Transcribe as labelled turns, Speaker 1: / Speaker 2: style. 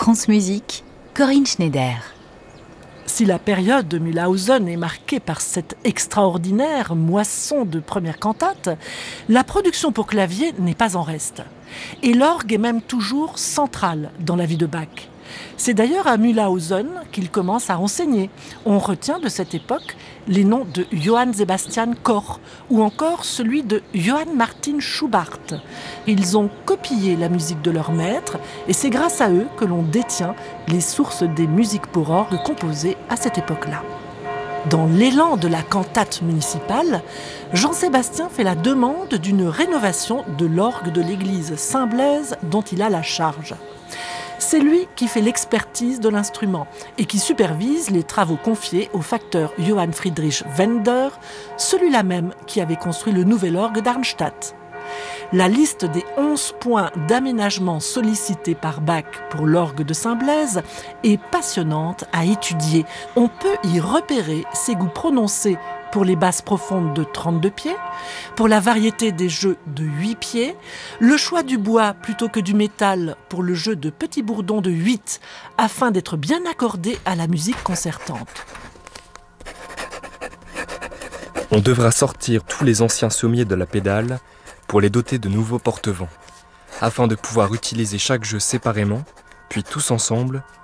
Speaker 1: France Musique, Corinne Schneider.
Speaker 2: Si la période de Mühlhausen est marquée par cette extraordinaire moisson de première cantate, la production pour clavier n'est pas en reste. Et l'orgue est même toujours central dans la vie de Bach. C'est d'ailleurs à Mühlhausen qu'il commence à enseigner. On retient de cette époque les noms de Johann Sebastian Koch ou encore celui de Johann Martin Schubart. Ils ont copié la musique de leur maître et c'est grâce à eux que l'on détient les sources des musiques pour orgue composées à cette époque-là. Dans l'élan de la cantate municipale, Jean-Sébastien fait la demande d'une rénovation de l'orgue de l'église Saint-Blaise dont il a la charge. C'est lui qui fait l'expertise de l'instrument et qui supervise les travaux confiés au facteur Johann Friedrich Wender, celui-là même qui avait construit le nouvel orgue d'Arnstadt. La liste des 11 points d'aménagement sollicités par Bach pour l'orgue de Saint-Blaise est passionnante à étudier. On peut y repérer ses goûts prononcés pour les basses profondes de 32 pieds, pour la variété des jeux de 8 pieds, le choix du bois plutôt que du métal pour le jeu de petits bourdons de 8, afin d'être bien accordé à la musique concertante.
Speaker 3: On devra sortir tous les anciens sommiers de la pédale pour les doter de nouveaux porte-vents, afin de pouvoir utiliser chaque jeu séparément, puis tous ensemble,